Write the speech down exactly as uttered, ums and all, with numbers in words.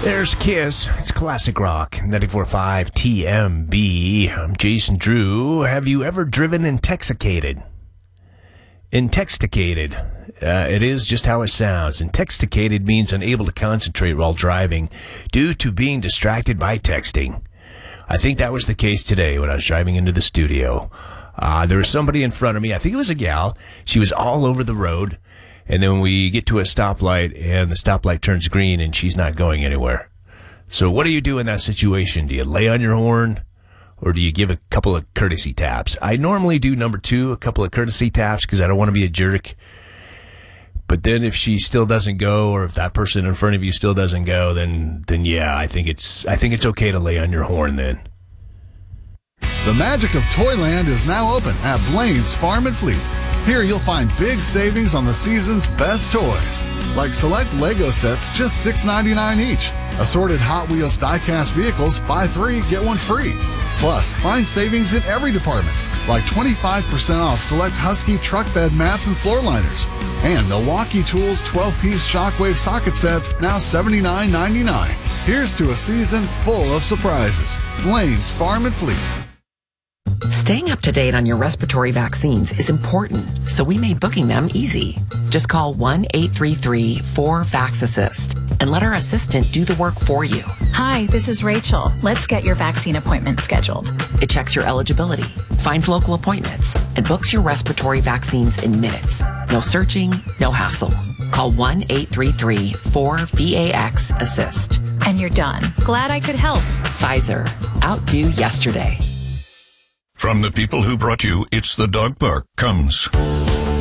There's Kiss. It's classic rock. ninety-four point five T M B. I'm Jason Drew. Have you ever driven intoxicated? Intoxicated. Uh, it is just how it sounds. Intoxicated means unable to concentrate while driving due to being distracted by texting. I think that was the case today when I was driving into the studio. Uh, there was somebody in front of me. I think it was a gal. She was all over the road. And then we get to a stoplight, and the stoplight turns green, and she's not going anywhere. So what do you do in that situation? Do you lay on your horn, or do you give a couple of courtesy taps? I normally do number two, a couple of courtesy taps, because I don't want to be a jerk. But then if she still doesn't go, or if that person in front of you still doesn't go, then then yeah, I think it's I think it's okay to lay on your horn then. The magic of Toyland is now open at Blaine's Farm and Fleet. Here you'll find big savings on the season's best toys, like select Lego sets just six ninety-nine each. Assorted Hot Wheels die-cast vehicles, buy three, get one free. Plus, find savings in every department, like twenty-five percent off select Husky truck bed mats and floor liners. And Milwaukee Tools twelve-piece Shockwave socket sets, now seventy-nine ninety-nine. Here's to a season full of surprises. Blaine's Farm and Fleet. Staying up to date on your respiratory vaccines is important, so we made booking them easy. Just call one eight three three four vax assist and let our assistant do the work for you. Hi, this is Rachel. Let's get your vaccine appointment scheduled. It checks your eligibility, finds local appointments, and books your respiratory vaccines in minutes. No searching, no hassle. Call one eight three three four vax assist. And you're done. Glad I could help. Pfizer. Outdo yesterday. From the people who brought you It's the Dog Park comes